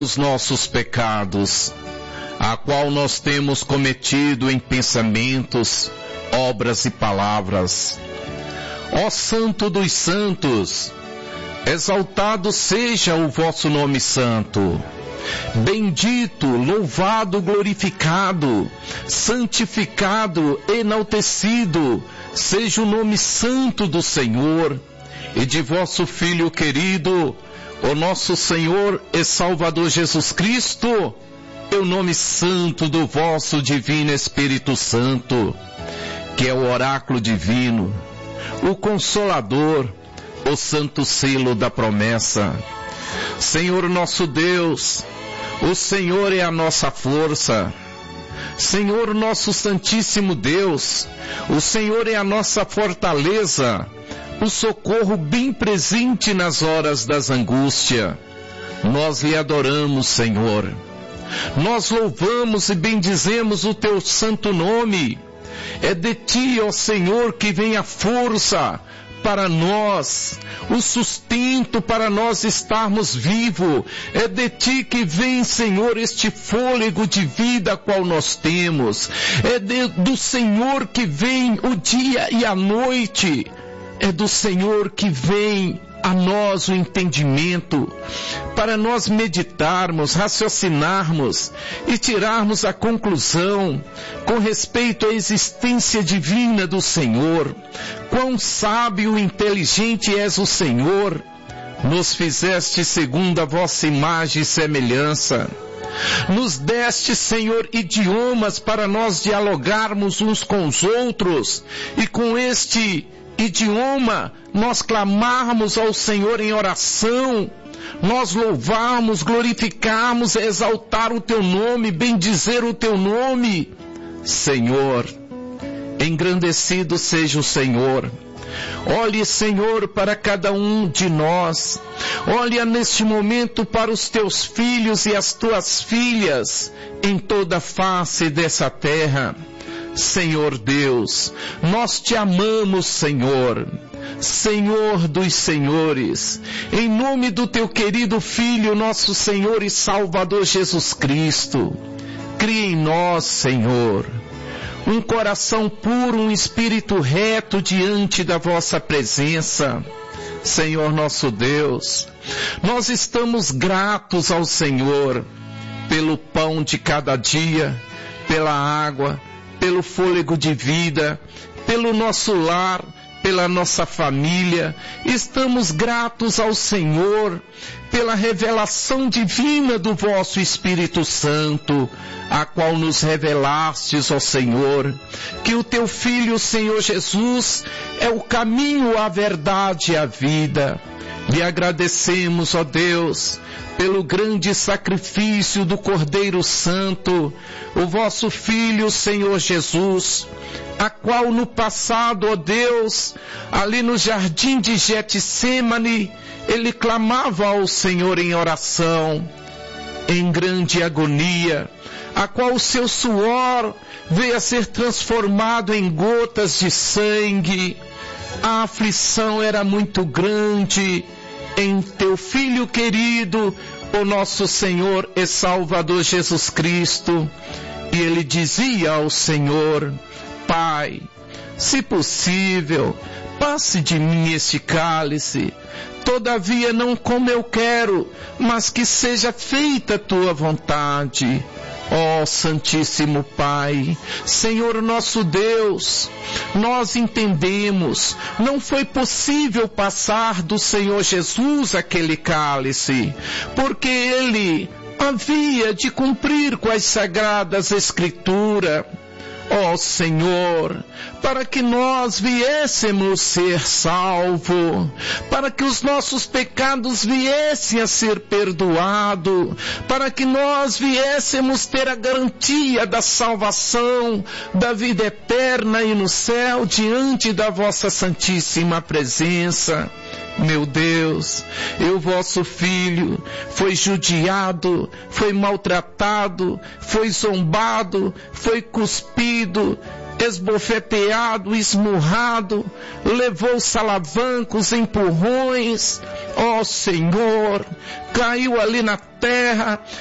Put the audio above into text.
os nossos pecados, a qual nós temos cometido em pensamentos, obras e palavras. Ó Santo dos Santos, exaltado seja o vosso nome santo. Bendito, louvado, glorificado, santificado, enaltecido, seja o nome santo do Senhor e de vosso Filho querido, o nosso Senhor e Salvador Jesus Cristo, e o nome santo do vosso divino Espírito Santo, que é o oráculo divino, o Consolador, o santo selo da promessa. Senhor nosso Deus, o Senhor é a nossa força. Senhor nosso Santíssimo Deus, o Senhor é a nossa fortaleza, o socorro bem presente nas horas das angústias. Nós lhe adoramos, Senhor. Nós louvamos e bendizemos o teu santo nome. É de ti, ó Senhor, que vem a força para nós, o sustento para nós estarmos vivos. É de ti que vem, Senhor, este fôlego de vida qual nós temos. É do Senhor que vem o dia e a noite. É do Senhor que vem a nós o entendimento, para nós meditarmos, raciocinarmos e tirarmos a conclusão com respeito à existência divina do Senhor. Quão sábio e inteligente és o Senhor, nos fizeste segundo a vossa imagem e semelhança. Nos deste, Senhor, idiomas para nós dialogarmos uns com os outros, e com este idioma nós clamarmos ao Senhor em oração, nós louvarmos, glorificarmos, exaltar o teu nome, bendizer o teu nome. Senhor, engrandecido seja o Senhor. Olhe, Senhor, para cada um de nós. Olha neste momento para os teus filhos e as tuas filhas em toda a face dessa terra. Senhor Deus, nós te amamos, Senhor, Senhor dos senhores, em nome do teu querido Filho, nosso Senhor e Salvador Jesus Cristo. Cria em nós, Senhor, um coração puro, um espírito reto diante da vossa presença. Senhor nosso Deus, nós estamos gratos ao Senhor pelo pão de cada dia, pela água, pelo fôlego de vida, pelo nosso lar, pela nossa família. Estamos gratos ao Senhor pela revelação divina do vosso Espírito Santo, a qual nos revelastes, ó Senhor, que o teu Filho, Senhor Jesus, é o caminho, a verdade e a vida. Lhe agradecemos, ó Deus, pelo grande sacrifício do Cordeiro Santo, o vosso Filho, Senhor Jesus, a qual no passado, ó Deus, ali no jardim de Getsêmani, ele clamava ao Senhor em oração, em grande agonia, a qual o seu suor veio a ser transformado em gotas de sangue. A aflição era muito grande em teu Filho querido, o nosso Senhor e Salvador Jesus Cristo. E ele dizia ao Senhor: Pai, se possível, passe de mim este cálice. Todavia não como eu quero, mas que seja feita a tua vontade. Ó Santíssimo Pai, Senhor nosso Deus, nós entendemos, não foi possível passar do Senhor Jesus aquele cálice, porque ele havia de cumprir com as sagradas Escrituras. Ó Senhor, para que nós viéssemos ser salvos, para que os nossos pecados viessem a ser perdoados, para que nós viéssemos ter a garantia da salvação, da vida eterna e no céu, diante da vossa santíssima presença. Meu Deus, o vosso Filho foi judiado, foi maltratado, foi zombado, foi cuspido, esbofeteado, esmurrado, levou salavancos, empurrões, ó Senhor, caiu ali na terra,